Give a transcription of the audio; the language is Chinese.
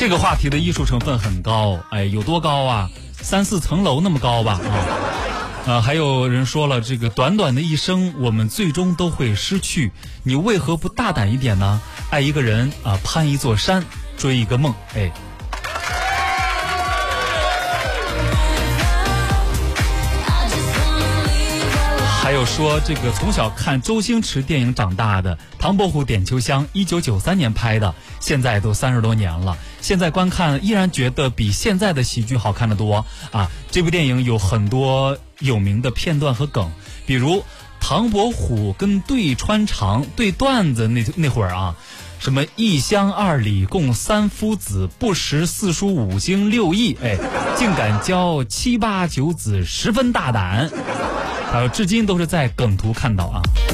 这个话题的艺术成分很高，哎，有多高啊？3、4层楼那么高吧还有人说了，这个短短的一生，我们最终都会失去，你为何不大胆一点呢？爱一个人啊，攀一座山，追一个梦，哎。还有说这个从小看周星驰电影长大的《唐伯虎点秋香》，1993年拍的，现在都30多年了，现在观看依然觉得比现在的喜剧好看得多啊！这部电影有很多有名的片段和梗，比如唐伯虎跟对穿肠对段子那会儿啊，什么1乡2里共3夫子，不识4书5经6艺，哎，竟敢教7、8、9子，十分大胆。还有至今都是在梗图看到啊。